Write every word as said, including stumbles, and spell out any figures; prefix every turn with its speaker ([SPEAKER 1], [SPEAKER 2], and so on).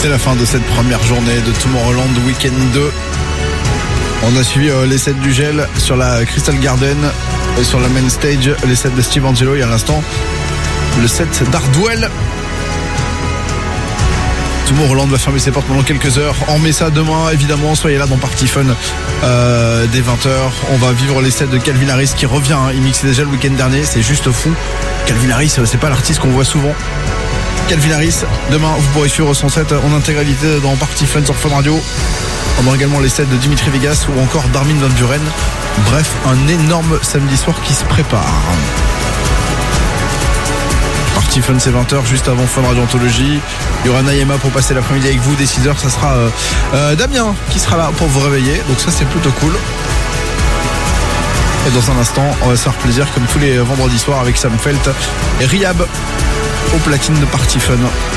[SPEAKER 1] C'est la fin de cette première journée de Tomorrowland Weekend deux. On a suivi euh, les sets du Gel sur la Crystal Garden et sur la main stage, les sets de Steve Angello et à l'instant le set d'Hardwell. Tomorrowland va fermer ses portes pendant quelques heures. On met ça demain, évidemment. Soyez là dans Party Fun euh, dès vingt heures. On va vivre les sets de Calvin Harris qui revient. Hein. Il mixait déjà le week-end dernier. C'est juste fou. Calvin Harris, c'est pas l'artiste qu'on voit souvent. Calvin Harris, demain, vous pourrez suivre son set en intégralité dans Party Fun sur Fun Radio. On aura également les sets de Dimitri Vegas ou encore d'Armin van Buren. Bref, un énorme samedi soir qui se prépare. Party Fun, c'est vingt heures, juste avant Fun Radio Anthologie. Il y aura Naïma pour passer l'après-midi avec vous. Dès six heures, ça sera euh, euh, Damien qui sera là pour vous réveiller. Donc ça, c'est plutôt cool. Et dans un instant, on va se faire plaisir comme tous les vendredis soirs avec Sam Felt et Rihab au platine de Party Fun.